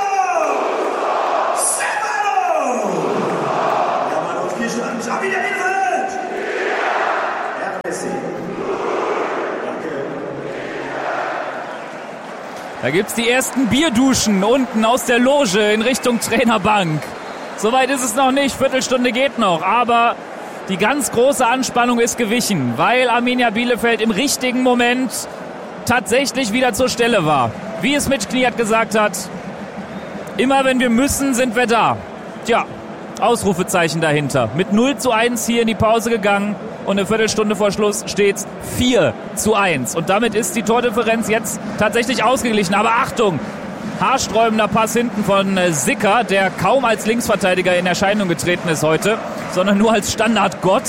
Stefano! Ja, Mann, auf Spielstand. Arminia Bielefeld! Da gibt's die ersten Bierduschen unten aus der Loge in Richtung Trainerbank. Soweit ist es noch nicht, Viertelstunde geht noch, aber die ganz große Anspannung ist gewichen, weil Arminia Bielefeld im richtigen Moment tatsächlich wieder zur Stelle war. Wie es Mitch Kniat gesagt hat, immer wenn wir müssen, sind wir da. Tja, Ausrufezeichen dahinter. Mit null zu eins hier in die Pause gegangen und eine Viertelstunde vor Schluss steht's vier zu eins. Und damit ist die Tordifferenz jetzt tatsächlich ausgeglichen. Aber Achtung, haarsträubender Pass hinten von Sicker, der kaum als Linksverteidiger in Erscheinung getreten ist heute, sondern nur als Standardgott.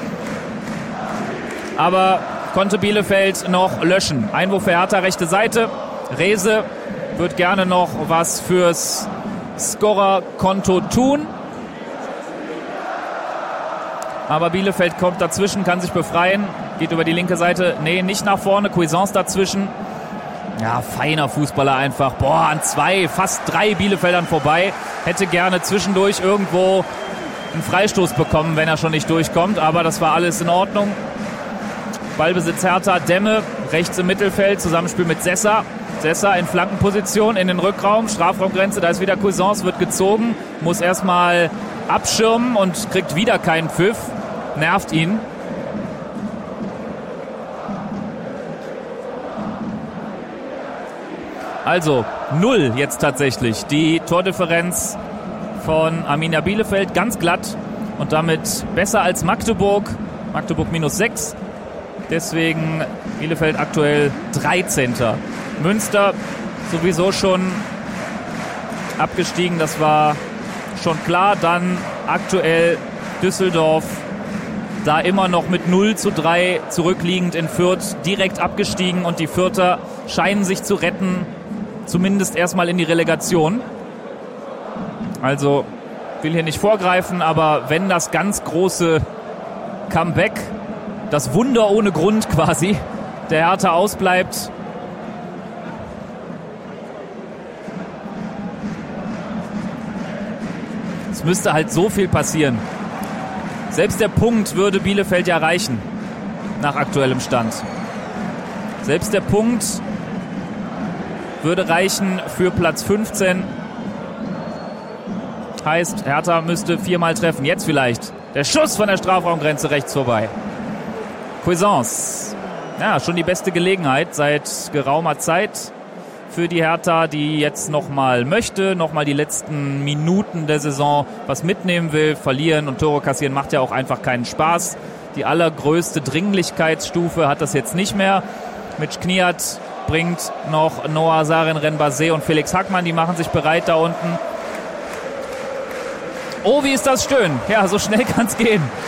Aber konnte Bielefeld noch löschen. Einwurf für Hertha, rechte Seite. Rehse wird gerne noch was fürs Scorerkonto tun. Aber Bielefeld kommt dazwischen, kann sich befreien, geht über die linke Seite. Nee, nicht nach vorne, Cuisance dazwischen. Ja, feiner Fußballer einfach. Boah, an zwei, fast drei Bielefeldern vorbei. Hätte gerne zwischendurch irgendwo einen Freistoß bekommen, wenn er schon nicht durchkommt. Aber das war alles in Ordnung. Ballbesitz Hertha, Demme, rechts im Mittelfeld, Zusammenspiel mit Sessa. Sessa in Flankenposition in den Rückraum, Strafraumgrenze, da ist wieder Cuisance, wird gezogen, muss erstmal abschirmen und kriegt wieder keinen Pfiff. Nervt ihn. Also null jetzt tatsächlich. Die Tordifferenz von Arminia Bielefeld ganz glatt und damit besser als Magdeburg. Magdeburg minus sechs. Deswegen Bielefeld aktuell dreizehnter Münster sowieso schon abgestiegen, das war schon klar. Dann aktuell Düsseldorf, da immer noch mit null zu drei zurückliegend in Fürth, direkt abgestiegen und die Fürther scheinen sich zu retten, zumindest erstmal in die Relegation. Also will hier nicht vorgreifen, aber wenn das ganz große Comeback, das Wunder ohne Grund quasi, der Hertha ausbleibt, es müsste halt so viel passieren. Selbst der Punkt würde Bielefeld ja reichen, nach aktuellem Stand. Selbst der Punkt würde reichen für Platz fünfzehn. Heißt, Hertha müsste viermal treffen. Jetzt vielleicht der Schuss von der Strafraumgrenze rechts vorbei. Cuisance. Ja, schon die beste Gelegenheit seit geraumer Zeit für die Hertha, die jetzt nochmal möchte, nochmal die letzten Minuten der Saison was mitnehmen will. Verlieren und Tore kassieren macht ja auch einfach keinen Spaß. Die allergrößte Dringlichkeitsstufe hat das jetzt nicht mehr. Mitch Kniat bringt noch Noah Sarin Renbase und Felix Hackmann, die machen sich bereit da unten. Oh, wie ist das schön. Ja, so schnell kann es gehen.